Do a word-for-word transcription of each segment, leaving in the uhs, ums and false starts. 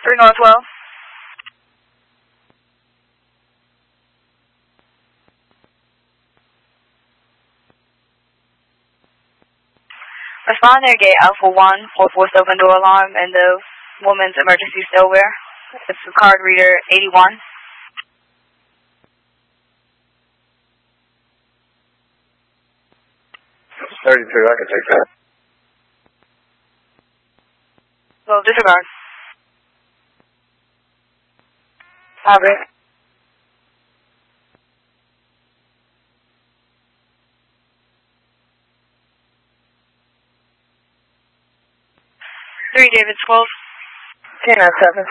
three North Well. Respond near gate Alpha one, four four seven door alarm, and the woman's emergency stowaware. It's the card reader eighty-one. thirty-two, I can take that. Well, disregard. Copy. Three David twelve. ten nine seven.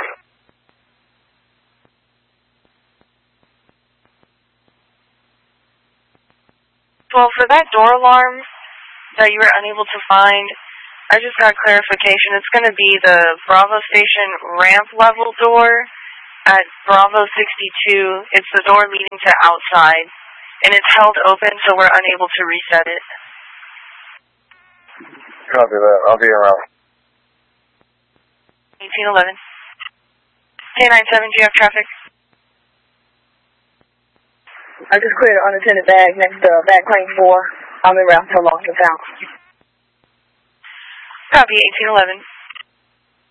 Well, for that door alarm that you were unable to find, I just got clarification. It's going to be the Bravo Station ramp level door at Bravo sixty-two. It's the door leading to outside, and it's held open, so we're unable to reset it. Copy that. I'll be around. eighteen eleven. K nine seven, do you have traffic? I just cleared an unattended bag next to bag claim four. I'm in route to Longton Town. Copy, eighteen eleven.